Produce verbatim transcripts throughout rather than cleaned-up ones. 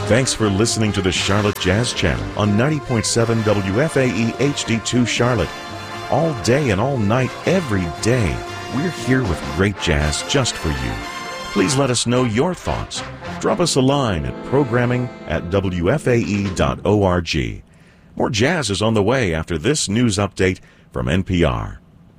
Thanks for listening to the Charlotte Jazz Channel on ninety point seven W F A E H D two Charlotte. All day and all night, every day, we're here with great jazz just for you. Please let us know your thoughts. Drop us a line at programming at W F A E dot org. More jazz is on the way after this news update from N P R.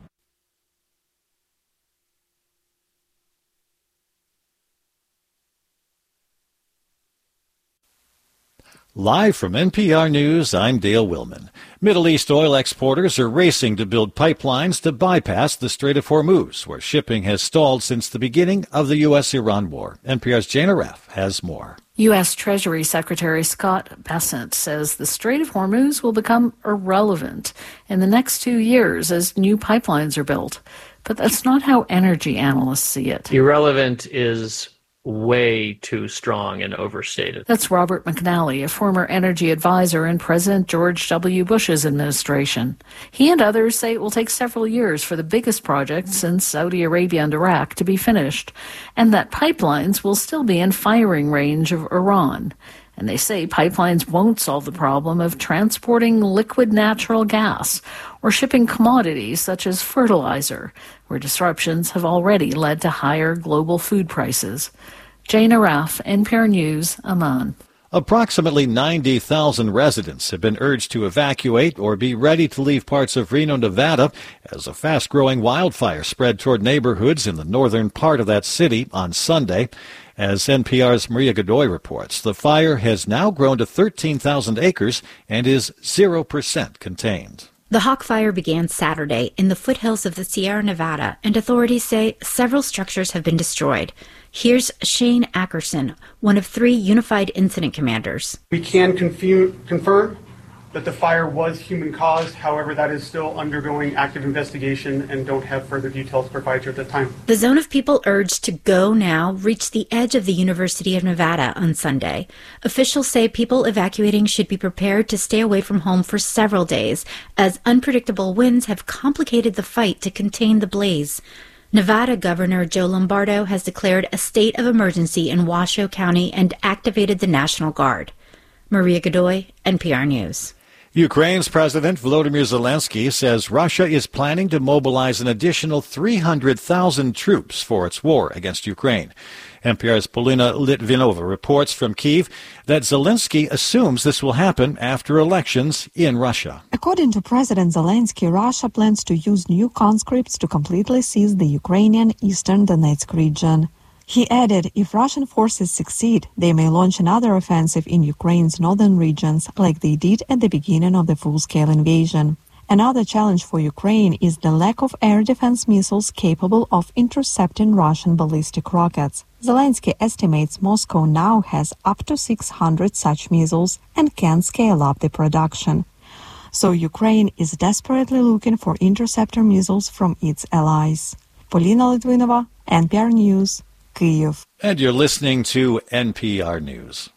Live from N P R News, I'm Dale Willman. Middle East oil exporters are racing to build pipelines to bypass the Strait of Hormuz, where shipping has stalled since the beginning of the U S Iran war. N P R's Jana Raff has more. U S. Treasury Secretary Scott Bessent says the Strait of Hormuz will become irrelevant in the next two years as new pipelines are built. But that's not how energy analysts see it. Irrelevant is way too strong and overstated. That's Robert McNally, a former energy advisor in President George W. Bush's administration. He and others say it will take several years for the biggest project since Saudi Arabia and Iraq to be finished, and that pipelines will still be in firing range of Iran. And they say pipelines won't solve the problem of transporting liquid natural gas or shipping commodities such as fertilizer, where disruptions have already led to higher global food prices. Jana Raff, N P R News, Amman. Approximately ninety thousand residents have been urged to evacuate or be ready to leave parts of Reno, Nevada, as a fast-growing wildfire spread toward neighborhoods in the northern part of that city on Sunday. As N P R's Maria Godoy reports, the fire has now grown to thirteen thousand acres and is zero percent contained. The Hawk Fire began Saturday in the foothills of the Sierra Nevada, and authorities say several structures have been destroyed. Here's Shane Ackerson, one of three Unified Incident Commanders. We can confu- confirm that the fire was human-caused. However, that is still undergoing active investigation and don't have further details to provide you at this time. The zone of people urged to go now reached the edge of the University of Nevada on Sunday. Officials say people evacuating should be prepared to stay away from home for several days, as unpredictable winds have complicated the fight to contain the blaze. Nevada Governor Joe Lombardo has declared a state of emergency in Washoe County and activated the National Guard. Maria Godoy, N P R News. Ukraine's President Volodymyr Zelensky says Russia is planning to mobilize an additional three hundred thousand troops for its war against Ukraine. N P R's Polina Litvinova reports from Kyiv that Zelensky assumes this will happen after elections in Russia. According to President Zelensky, Russia plans to use new conscripts to completely seize the Ukrainian eastern Donetsk region. He added, if Russian forces succeed, they may launch another offensive in Ukraine's northern regions, like they did at the beginning of the full-scale invasion. Another challenge for Ukraine is the lack of air defense missiles capable of intercepting Russian ballistic rockets. Zelensky estimates Moscow now has up to six hundred such missiles and can scale up the production. So Ukraine is desperately looking for interceptor missiles from its allies. Polina Litvinova, N P R News, Kyiv. And you're listening to N P R News.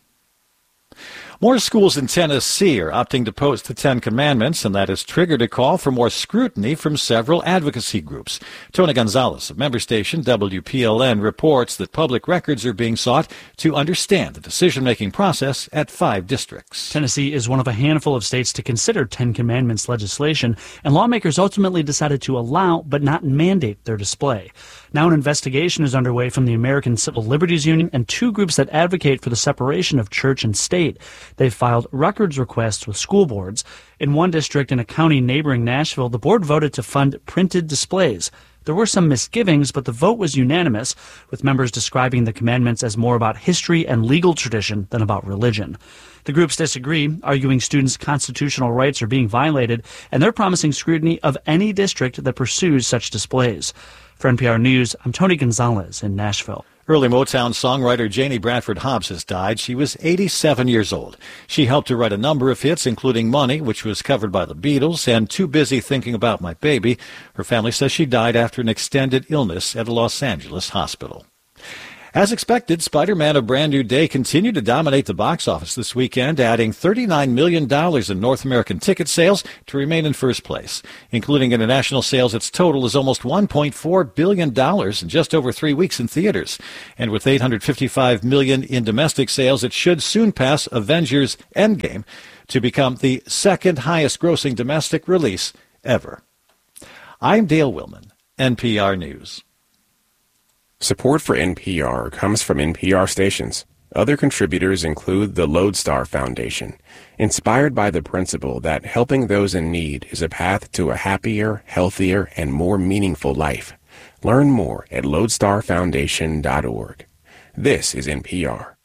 More schools in Tennessee are opting to post the Ten Commandments, and that has triggered a call for more scrutiny from several advocacy groups. Tony Gonzalez of member station W P L N reports that public records are being sought to understand the decision-making process at five districts. Tennessee is one of a handful of states to consider Ten Commandments legislation, and lawmakers ultimately decided to allow but not mandate their display. Now an investigation is underway from the American Civil Liberties Union and two groups that advocate for the separation of church and state. They've filed records requests with school boards. In one district in a county neighboring Nashville, the board voted to fund printed displays. There were some misgivings, but the vote was unanimous, with members describing the commandments as more about history and legal tradition than about religion. The groups disagree, arguing students' constitutional rights are being violated, and they're promising scrutiny of any district that pursues such displays. For N P R News, I'm Tony Gonzalez in Nashville. Early Motown songwriter Janie Bradford Hobbs has died. She was eighty-seven years old. She helped to write a number of hits, including Money, which was covered by the Beatles, and Too Busy Thinking About My Baby. Her family says she died after an extended illness at a Los Angeles hospital. As expected, Spider-Man: A Brand New Day continued to dominate the box office this weekend, adding thirty-nine million dollars in North American ticket sales to remain in first place. Including international sales, its total is almost one point four billion dollars in just over three weeks in theaters. And with eight hundred fifty-five million dollars in domestic sales, it should soon pass Avengers: Endgame to become the second highest grossing domestic release ever. I'm Dale Willman, N P R News. Support for N P R comes from N P R stations. Other contributors include the Lodestar Foundation, inspired by the principle that helping those in need is a path to a happier, healthier, and more meaningful life. Learn more at lodestar foundation dot org. This is N P R.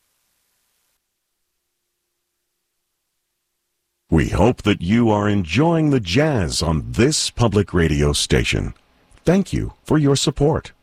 We hope that you are enjoying the jazz on this public radio station. Thank you for your support.